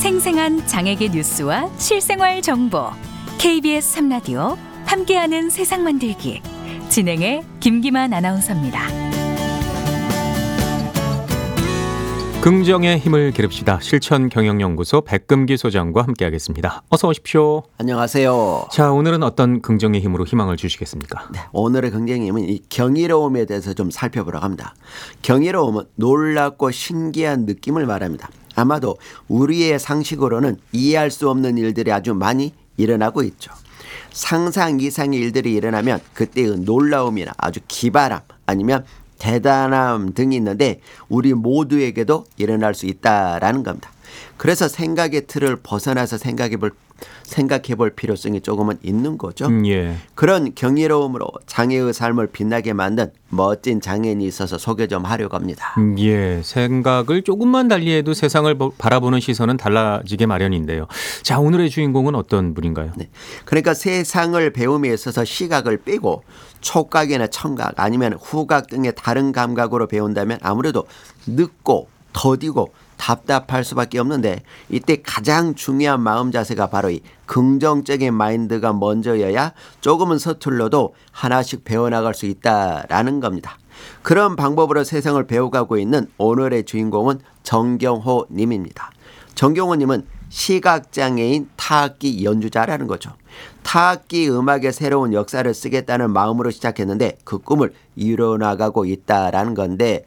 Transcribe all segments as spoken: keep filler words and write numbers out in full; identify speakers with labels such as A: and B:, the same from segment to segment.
A: 생생한 장애계 뉴스와 실생활 정보 케이비에스 삼 라디오 함께하는 세상 만들기 진행의 김기만 아나운서입니다.
B: 긍정의 힘을 기릅시다. 실천경영연구소 백금기 소장과 함께하겠습니다. 어서 오십시오.
C: 안녕하세요.
B: 자, 오늘은 어떤 긍정의 힘으로 희망을 주시겠습니까?
C: 네, 오늘의 긍정의 힘은 이 경이로움에 대해서 좀 살펴보려고 합니다. 경이로움은 놀랍고 신기한 느낌을 말합니다. 아마도 우리의 상식으로는 이해할 수 없는 일들이 아주 많이 일어나고 있죠. 상상 이상의 일들이 일어나면 그때의 놀라움이나 아주 기발함 아니면 대단함 등이 있는데 우리 모두에게도 일어날 수 있다라는 겁니다. 그래서 생각의 틀을 벗어나서 생각해 볼, 생각해 볼 필요성이 조금은 있는 거죠.
B: 음, 예.
C: 그런 경이로움으로 장애의 삶을 빛나게 만든 멋진 장애인이 있어서 소개 좀 하려고 합니다.
B: 음, 예. 생각을 조금만 달리해도 세상을 바라보는 시선은 달라지게 마련인데요. 자, 오늘의 주인공은 어떤 분인가요?
C: 네. 그러니까 세상을 배움에 있어서 시각을 빼고 촉각이나 청각 아니면 후각 등의 다른 감각으로 배운다면 아무래도 늦고 더디고 답답할 수밖에 없는데 이때 가장 중요한 마음 자세가 바로 이 긍정적인 마인드가 먼저여야 조금은 서툴러도 하나씩 배워나갈 수 있다라는 겁니다. 그런 방법으로 세상을 배워가고 있는 오늘의 주인공은 정경호 님입니다. 정경호 님은 시각장애인 타악기 연주자라는 거죠. 타악기 음악의 새로운 역사를 쓰겠다는 마음으로 시작했는데 그 꿈을 이뤄나가고 있다라는 건데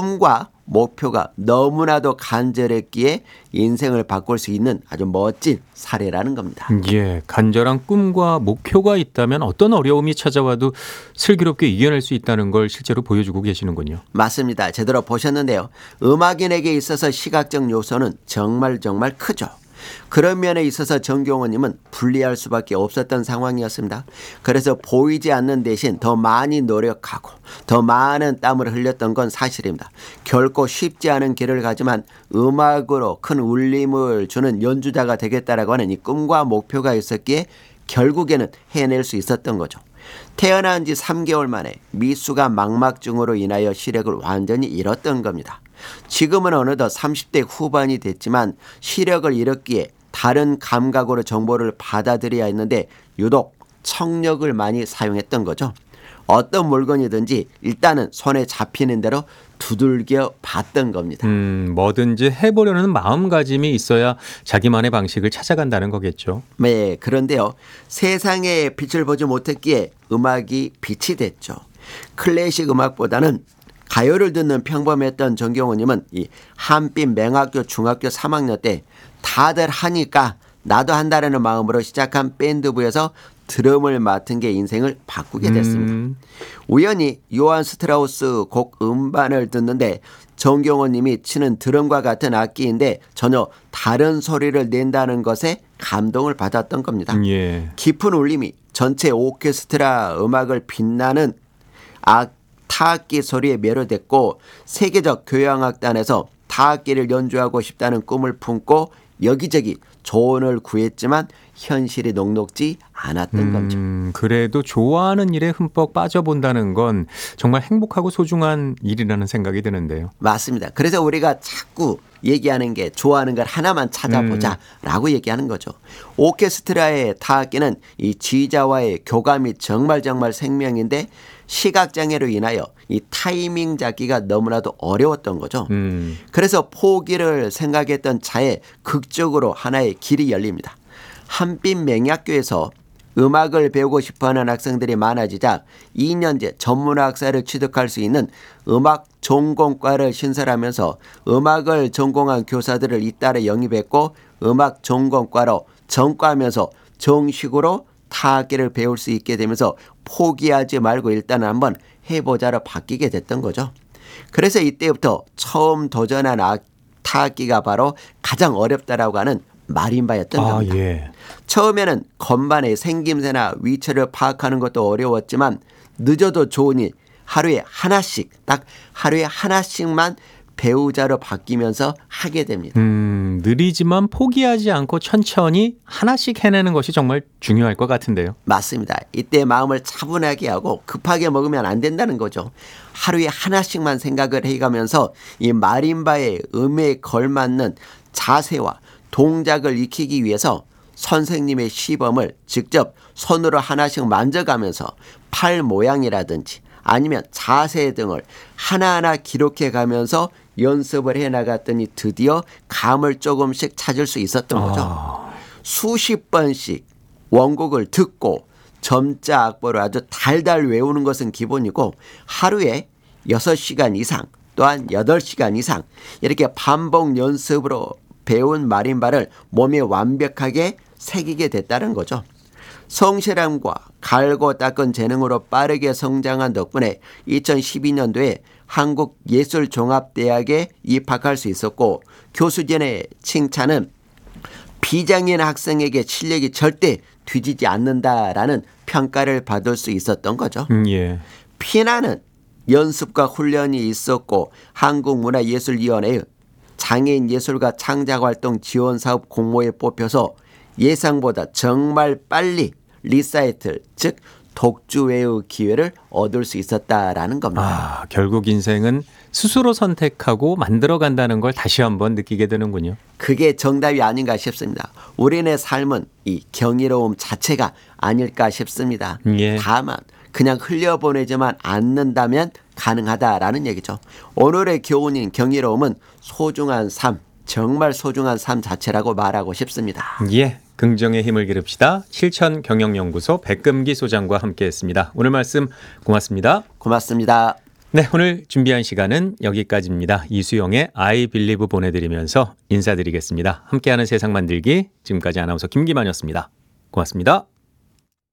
C: 꿈과 목표가 너무나도 간절했기에 인생을 바꿀 수 있는 아주 멋진 사례라는 겁니다.
B: 예, 간절한 꿈과 목표가 있다면 어떤 어려움이 찾아와도 슬기롭게 이겨낼 수 있다는 걸 실제로 보여주고 계시는군요.
C: 맞습니다. 제대로 보셨는데요. 음악인에게 있어서 시각적 요소는 정말 정말 크죠. 그런 면에 있어서 정경호님은 분리할 수밖에 없었던 상황이었습니다. 그래서 보이지 않는 대신 더 많이 노력하고 더 많은 땀을 흘렸던 건 사실입니다. 결코 쉽지 않은 길을 가지만 음악으로 큰 울림을 주는 연주자가 되겠다라고 하는 이 꿈과 목표가 있었기에 결국에는 해낼 수 있었던 거죠. 태어난 지 삼 개월 만에 미수가 망막증으로 인하여 시력을 완전히 잃었던 겁니다. 지금은 어느덧 삼십 대 후반이 됐지만 시력을 잃었기에 다른 감각으로 정보를 받아들여야 했는데 유독 청력을 많이 사용했던 거죠. 어떤 물건이든지 일단은 손에 잡히는 대로 두들겨 봤던 겁니다.
B: 음, 뭐든지 해보려는 마음가짐이 있어야 자기만의 방식을 찾아간다는 거겠죠.
C: 네, 그런데요. 세상에 빛을 보지 못했기에 음악이 빛이 됐죠. 클래식 음악보다는 가요를 듣는 평범했던 정경호님은 이 한빛 맹학교 중학교 삼 학년 때 다들 하니까 나도 한다라는 마음으로 시작한 밴드부에서 드럼을 맡은 게 인생을 바꾸게 됐습니다. 음. 우연히 요한 스트라우스 곡 음반을 듣는데 정경호님이 치는 드럼과 같은 악기인데 전혀 다른 소리를 낸다는 것에 감동을 받았던 겁니다.
B: 예.
C: 깊은 울림이 전체 오케스트라 음악을 빛나는 악 타악기 소리에 매료됐고 세계적 교향악단에서 타악기를 연주하고 싶다는 꿈을 품고 여기저기 조언을 구했지만 현실이 녹록지 않았던
B: 음,
C: 겁니다.
B: 그래도 좋아하는 일에 흠뻑 빠져본다는 건 정말 행복하고 소중한 일이라는 생각이 드는데요.
C: 맞습니다. 그래서 우리가 자꾸 얘기하는 게 좋아하는 걸 하나만 찾아보자라고 음. 얘기하는 거죠. 오케스트라의 타악기는 이 지휘자와의 교감이 정말 정말 생명인데 시각장애로 인하여 이 타이밍 잡기가 너무나도 어려웠던 거죠. 음. 그래서 포기를 생각했던 차에 극적으로 하나의 길이 열립니다. 한빛 맹약교에서 음악을 배우고 싶어하는 학생들이 많아지자 이 년제 전문학사를 취득할 수 있는 음악 전공과를 신설하면서 음악을 전공한 교사들을 잇따라 영입했고 음악 전공과로 전과하면서 정식으로 타악기를 배울 수 있게 되면서 포기하지 말고 일단 한번 해보자로 바뀌게 됐던 거죠. 그래서 이때부터 처음 도전한 타악기가 바로 가장 어렵다라고 하는 마림바였던
B: 아,
C: 겁니다.
B: 예.
C: 처음에는 건반의 생김새나 위치를 파악하는 것도 어려웠지만 늦어도 좋으니 하루에 하나씩 딱 하루에 하나씩만 배우자로 바뀌면서 하게 됩니다.
B: 음, 느리지만 포기하지 않고 천천히 하나씩 해내는 것이 정말 중요할 것 같은데요.
C: 맞습니다. 이때 마음을 차분하게 하고 급하게 먹으면 안 된다는 거죠. 하루에 하나씩만 생각을 해가면서 이 마림바의 음에 걸맞는 자세와 동작을 익히기 위해서 선생님의 시범을 직접 손으로 하나씩 만져가면서 팔 모양이라든지 아니면 자세 등을 하나하나 기록해 가면서 연습을 해 나갔더니 드디어 감을 조금씩 찾을 수 있었던 거죠.
B: 아.
C: 수십 번씩 원곡을 듣고 점자 악보를 아주 달달 외우는 것은 기본이고 하루에 여섯 시간 이상 또한 여덟 시간 이상 이렇게 반복 연습으로 배운 마림바를 몸에 완벽하게 새기게 됐다는 거죠. 성실함과 갈고 닦은 재능으로 빠르게 성장한 덕분에 이천십이 년도에 한국예술종합대학에 입학할 수 있었고 교수진의 칭찬은 비장애인 학생에게 실력이 절대 뒤지지 않는다라는 평가를 받을 수 있었던 거죠.
B: 음, 예.
C: 피나는 연습과 훈련이 있었고 한국문화예술위원회의 장애인 예술가 창작활동 지원사업 공모에 뽑혀서 예상보다 정말 빨리 리사이틀 즉 독주회의 기회를 얻을 수 있었다라는 겁니다.
B: 아, 결국 인생은 스스로 선택하고 만들어간다는 걸 다시 한번 느끼게 되는군요.
C: 그게 정답이 아닌가 싶습니다. 우리네 삶은 이 경이로움 자체가 아닐까 싶습니다.
B: 예.
C: 다만 그냥 흘려보내지만 않는다면 가능하다라는 얘기죠. 오늘의 교훈인 경이로움은 소중한 삶, 정말 소중한 삶 자체라고 말하고 싶습니다.
B: 예, 긍정의 힘을 기릅시다. 실천경영연구소 백금기 소장과 함께했습니다. 오늘 말씀 고맙습니다.
C: 고맙습니다.
B: 네, 오늘 준비한 시간은 여기까지입니다. 이수영의 I Believe 보내드리면서 인사드리겠습니다. 함께하는 세상 만들기, 지금까지 아나운서 김기만이었습니다. 고맙습니다.